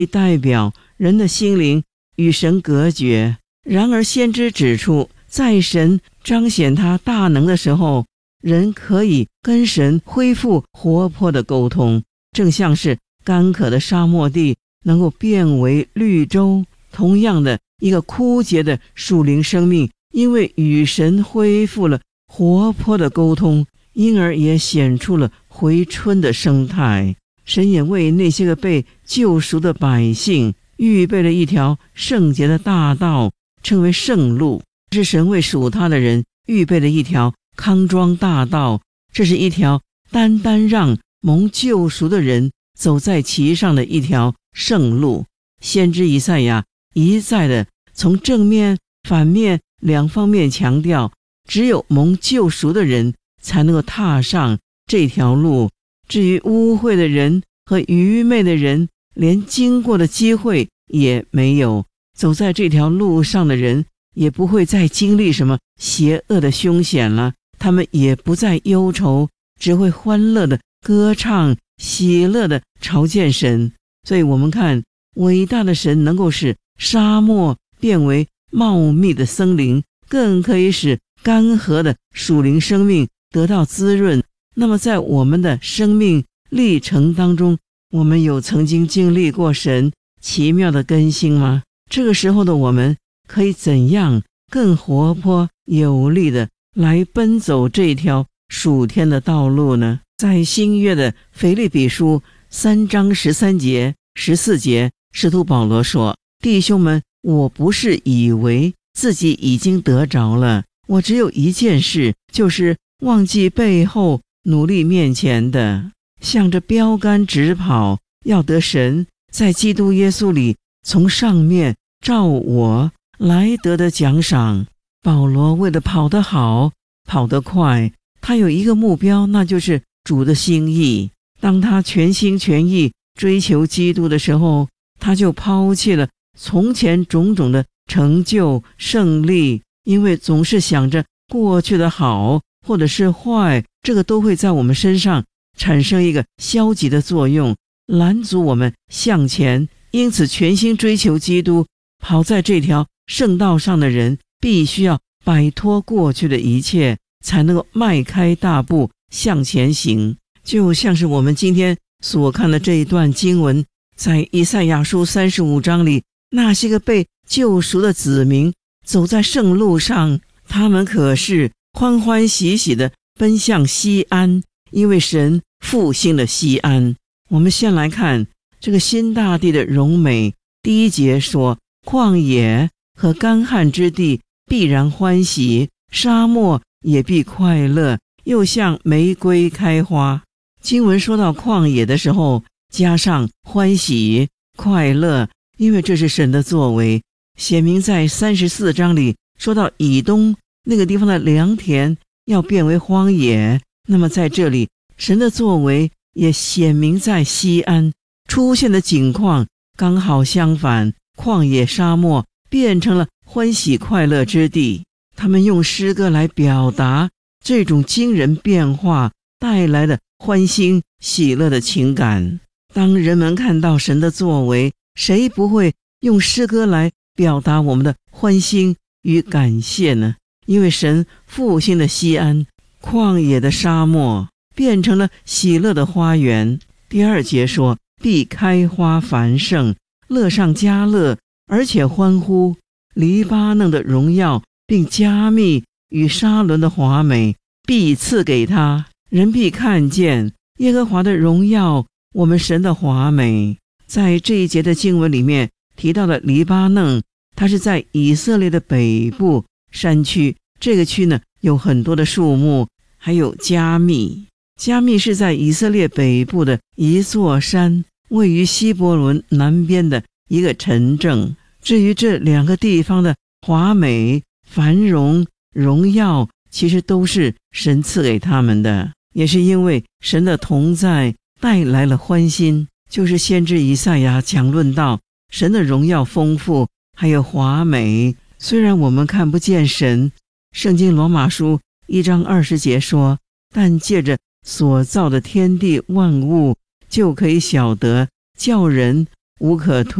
代表人的心灵与神隔绝。然而先知指出，在神彰显他大能的时候，人可以跟神恢复活泼的沟通，正像是干渴的沙漠地能够变为绿洲。同样的，一个枯竭的属灵生命，因为与神恢复了活泼的沟通，因而也显出了回春的生态。神也为那些个被救赎的百姓预备了一条圣洁的大道，称为圣路。是神为属他的人预备了一条康庄大道，这是一条单单让蒙救赎的人走在其上的一条圣路。先知以赛亚一再的从正面反面两方面强调，只有蒙救赎的人才能够踏上这条路。至于污秽的人和愚昧的人，连经过的机会也没有。走在这条路上的人也不会再经历什么邪恶的凶险了，他们也不再忧愁，只会欢乐的歌唱，喜乐的朝见神。所以我们看，伟大的神能够使沙漠变为茂密的森林，更可以使干涸的属灵生命得到滋润。那么在我们的生命历程当中，我们有曾经经历过神奇妙的更新吗？这个时候的我们可以怎样更活泼有力的来奔走这条属天的道路呢？在新约的腓立比书3章13节14节，使徒保罗说，弟兄们，我不是以为自己已经得着了，我只有一件事，就是忘记背后，努力面前的，向着标杆直跑，要得神在基督耶稣里从上面照我来得的奖赏。保罗为了跑得好，跑得快，他有一个目标，那就是主的心意。当他全心全意追求基督的时候，他就抛弃了从前种种的成就胜利，因为总是想着过去的好或者是坏，这个都会在我们身上产生一个消极的作用，拦阻我们向前。因此全心追求基督，跑在这条圣道上的人，必须要摆脱过去的一切，才能够迈开大步向前行。就像是我们今天所看的这一段经文，在以赛亚书35章里，那些个被救赎的子民走在圣路上，他们可是欢欢喜喜的奔向西安，因为神复兴了西安。我们先来看这个新大地的荣美。第1节说，旷野和干旱之地必然欢喜，沙漠也必快乐，又像玫瑰开花。经文说到旷野的时候，加上欢喜快乐，因为这是神的作为。写明在34章里说到以东那个地方的良田要变为荒野，那么在这里神的作为也显明在西安出现的景况刚好相反，旷野沙漠变成了欢喜快乐之地。他们用诗歌来表达这种惊人变化带来的欢欣喜乐的情感。当人们看到神的作为，谁不会用诗歌来表达我们的欢欣与感谢呢？因为神复兴的西安，旷野的沙漠变成了喜乐的花园。第2节说，必开花繁盛，乐上加乐，而且欢呼。黎巴嫩的荣耀并加密与沙伦的华美必赐给他，人必看见耶和华的荣耀，我们神的华美。在这一节的经文里面提到的黎巴嫩，它是在以色列的北部山区，这个区呢有很多的树木。还有加密，加密是在以色列北部的一座山，位于希伯伦南边的一个城镇。至于这2个地方的华美繁荣荣耀，其实都是神赐给他们的，也是因为神的同在带来了欢欣。就是先知以赛亚讲论到神的荣耀丰富还有华美，虽然我们看不见神，圣经罗马书1章20节说，但借着所造的天地万物，就可以晓得叫人无可推